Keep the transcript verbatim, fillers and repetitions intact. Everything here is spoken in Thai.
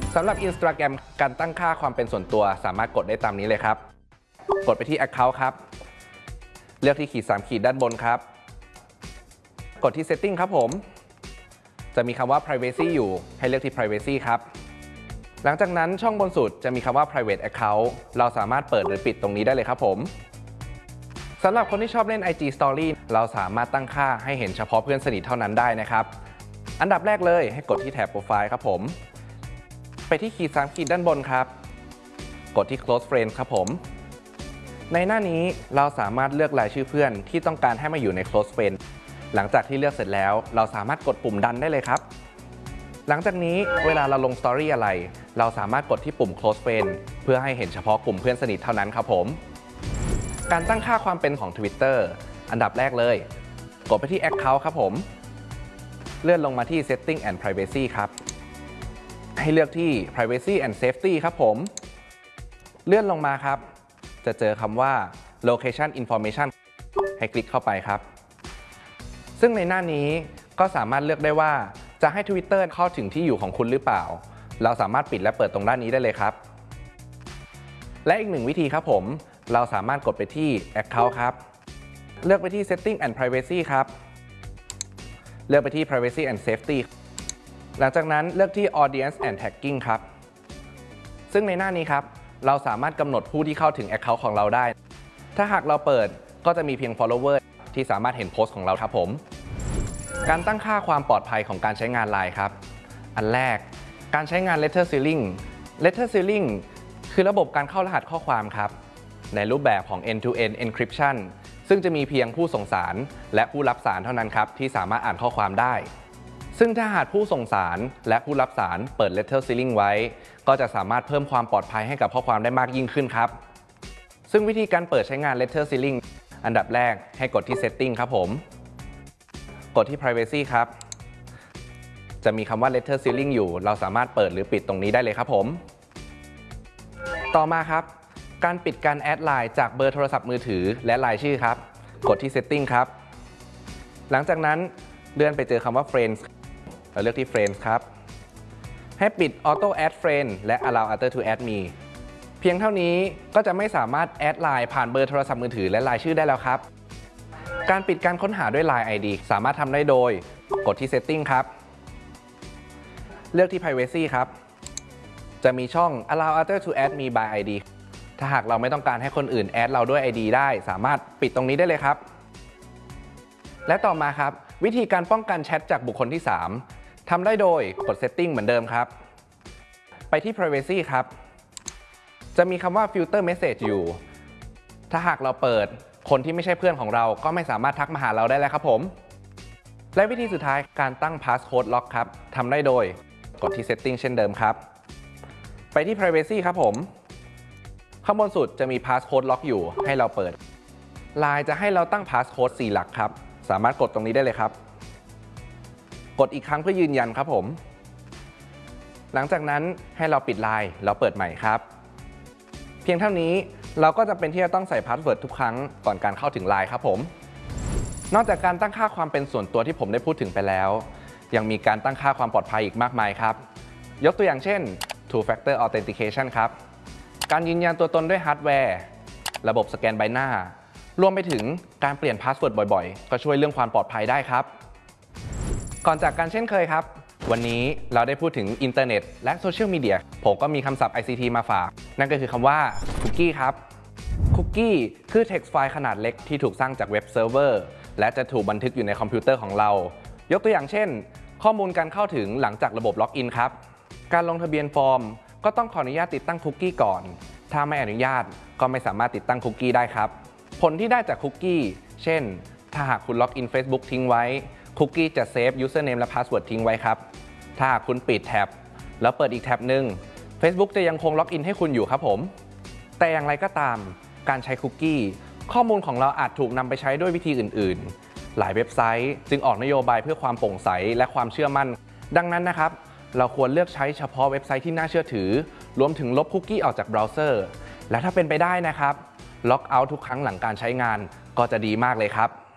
สำหรับ Instagram การตั้งค่าความเป็นส่วนตัวสามารถกดได้ตามนี้เลยครับกดไปที่ Account ครับเลือกที่ขีดสามขีดด้านบนครับกดที่ Setting ครับผมจะมีคำว่า Privacy อยู่ให้เลือกที่ Privacy ครับหลังจากนั้นช่องบนสุดจะมีคำว่า Private Account เราสามารถเปิดหรือปิดตรงนี้ได้เลยครับผมสำหรับคนที่ชอบเล่น ไอ จี Story เราสามารถตั้งค่าให้เห็นเฉพาะเพื่อนสนิทเท่านั้นได้นะครับอันดับแรกเลยให้กดที่แถบ Profile ครับผมไปที่ขีดสามขีดด้านบนครับกดที่ Close Friends ครับผมในหน้านี้เราสามารถเลือกรายชื่อเพื่อนที่ต้องการให้มาอยู่ใน Close Friends หลังจากที่เลือกเสร็จแล้วเราสามารถกดปุ่มดันได้เลยครับหลังจากนี้เวลาเราลง Story อะไรเราสามารถกดที่ปุ่ม Close Friends เพื่อให้เห็นเฉพาะกลุ่มเพื่อนสนิทเท่านั้นครับผมการตั้งค่าความเป็นของ Twitter อันดับแรกเลยกดไปที่ Account ครับผมเลื่อนลงมาที่ Setting and Privacy ครับให้เลือกที่ Privacy and Safety ครับผมเลื่อนลงมาครับจะเจอคำว่า Location Information ให้คลิกเข้าไปครับซึ่งในหน้านี้ก็สามารถเลือกได้ว่าจะให้ Twitter เข้าถึงที่อยู่ของคุณหรือเปล่าเราสามารถปิดและเปิดตรงด้านนี้ได้เลยครับและอีกหนึ่งวิธีครับผมเราสามารถกดไปที่ Account ครับเลือกไปที่ Setting and Privacy ครับเลือกไปที่ Privacy and Safety หลังจากนั้นเลือกที่ Audience and Tagging ครับซึ่งในหน้านี้ครับเราสามารถกำหนดผู้ที่เข้าถึง Account ของเราได้ถ้าหากเราเปิดก็จะมีเพียง follower ที่สามารถเห็นโพสต์ของเราครับผมการตั้งค่าความปลอดภัยของการใช้งาน ไลน์ ครับอันแรกการใช้งาน Letter Sealing Letter Sealing คือระบบการเข้ารหัสข้อความครับในรูปแบบของ end to end encryption ซึ่งจะมีเพียงผู้ส่งสารและผู้รับสารเท่านั้นครับที่สามารถอ่านข้อความได้ซึ่งถ้าหากผู้ส่งสารและผู้รับสารเปิด Letter Sealing ไว้ก็จะสามารถเพิ่มความปลอดภัยให้กับข้อความได้มากยิ่งขึ้นครับซึ่งวิธีการเปิดใช้งาน Letter Sealing อันดับแรกให้กดที่ Setting ครับผมกดที่ Privacy ครับจะมีคำว่า Letter Sealing อยู่เราสามารถเปิดหรือปิดตรงนี้ได้เลยครับผมต่อมาครับการปิดการแอดไลน์จากเบอร์โทรศัพท์มือถือและรายชื่อครับกดที่ Setting ครับหลังจากนั้นเลื่อนไปเจอคำว่า Friends เราเลือกที่ Friends ครับให้ปิด Auto Add Friend และ Allow Other to Add Me เพียงเท่านี้ก็จะไม่สามารถแอดไลน์ผ่านเบอร์โทรศัพท์มือถือและรายชื่อได้แล้วครับการปิดการค้นหาด้วย ไลน์ ไอ ดี สามารถทำได้โดยกดที่ Setting ครับเลือกที่ Privacy ครับจะมีช่อง Allow Other to Add Me by ไอ ดี ถ้าหากเราไม่ต้องการให้คนอื่นแอดเราด้วย ไอ ดี ได้สามารถปิดตรงนี้ได้เลยครับและต่อมาครับวิธีการป้องกันแชทจากบุคคลที่สามทำได้โดยกด Setting เหมือนเดิมครับไปที่ Privacy ครับจะมีคำว่า Filter Message อยู่ถ้าหากเราเปิดคนที่ไม่ใช่เพื่อนของเราก็ไม่สามารถทักมาหาเราได้แล้วครับผมและวิธีสุดท้ายการตั้ง Passcode Lock ครับทำได้โดยกดที่ Setting เช่นเดิมครับไปที่ Privacy ครับผมข้างบนสุดจะมี Passcode Lock อยู่ให้เราเปิด ไลน์ จะให้เราตั้ง Passcode สี่หลักครับสามารถกดตรงนี้ได้เลยครับกดอีกครั้งเพื่อยืนยันครับผมหลังจากนั้นให้เราปิด ไลน์ เราเปิดใหม่ครับเพียงเท่านี้เราก็จะเป็นที่จะต้องใส่พาสเวิร์ดทุกครั้งก่อนการเข้าถึง ไลน์ ครับผมนอกจากการตั้งค่าความเป็นส่วนตัวที่ผมได้พูดถึงไปแล้วยังมีการตั้งค่าความปลอดภัยอีกมากมายครับยกตัวอย่างเช่น two factor authentication ครับการยืนยันตัวตนด้วยฮาร์ดแวร์ระบบสแกนใบหน้ารวมไปถึงการเปลี่ยนพาสเวิร์ดบ่อยๆก็ช่วยเรื่องความปลอดภัยได้ครับก่อนจากกันเช่นเคยครับวันนี้เราได้พูดถึงอินเทอร์เน็ตและโซเชียลมีเดียผมก็มีคำศัพท์ ไอ ซี ที มาฝากนั่นก็คือคำว่าคุกกี้ครับคุกกี้คือ text file ขนาดเล็กที่ถูกสร้างจากเว็บเซิร์ฟเวอร์และจะถูกบันทึกอยู่ในคอมพิวเตอร์ของเรายกตัวอย่างเช่นข้อมูลการเข้าถึงหลังจากระบบล็อกอินครับการลงทะเบียนฟอร์มก็ต้องขออนุญาตติดตั้งคุกกี้ก่อนถ้าไม่อนุญาตก็ไม่สามารถติดตั้งคุกกี้ได้ครับผลที่ได้จากคุกกี้เช่นถ้าหากคุณล็อกอิน Facebook ทิ้งไว้คุกกี้จะเซฟ username และ password ทิ้งไว้ครับถ้าหากคุณปิดแท็บแล้วเปิดอีกแท็บหนึ่ง Facebook จะยังคงล็อกอินให้คุณอยู่ครับผมแต่อย่างไรก็ตามการใช้คุกกี้ข้อมูลของเราอาจถูกนำไปใช้ด้วยวิธีอื่นๆหลายเว็บไซต์จึงออกนโยบายเพื่อความโปร่งใสและความเชื่อมั่นดังนั้นนะครับเราควรเลือกใช้เฉพาะเว็บไซต์ที่น่าเชื่อถือรวมถึงลบคุกกี้ออกจากเบราว์เซอร์และถ้าเป็นไปได้นะครับล็อกเอาท์ทุกครั้งหลังการใช้งานก็จะดีมากเลยครับ